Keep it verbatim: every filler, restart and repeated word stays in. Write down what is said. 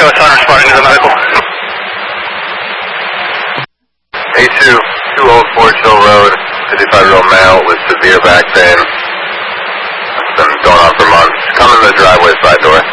show us on responding to the medical. A two, two Old Forge Hill Road, fifty-five-year-old male with severe back pain. It's been going on for months. Come in the driveway side door.